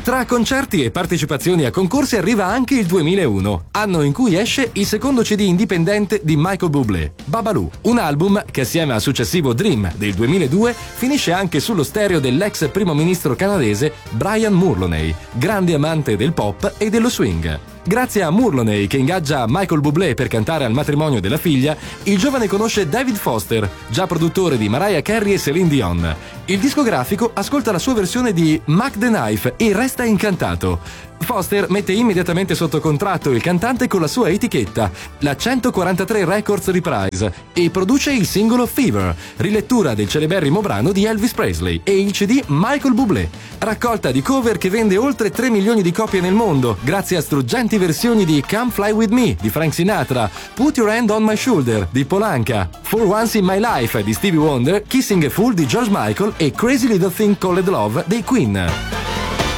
Tra concerti e partecipazioni a concorsi arriva anche il 2001, anno in cui esce il secondo CD indipendente di Michael Bublé, Babalu, un album che assieme al successivo Dream del 2002 finisce anche sullo stereo dell'ex primo ministro canadese Brian Mulroney, grande amante del pop e dello swing. Grazie a Mulroney, che ingaggia Michael Bublé per cantare al matrimonio della figlia, il giovane conosce David Foster, già produttore di Mariah Carey e Celine Dion. Il discografico ascolta la sua versione di Mac the Knife e resta incantato. Foster mette immediatamente sotto contratto il cantante con la sua etichetta, la 143 Records Reprise, e produce il singolo Fever, rilettura del celeberrimo brano di Elvis Presley, e il CD Michael Bublé, raccolta di cover che vende oltre 3 milioni di copie nel mondo, grazie a struggenti versioni di Come Fly With Me di Frank Sinatra, Put Your Hand On My Shoulder di Paul Anka, For Once In My Life di Stevie Wonder, Kissing a Fool di George Michael e Crazy Little Thing Called Love dei Queen.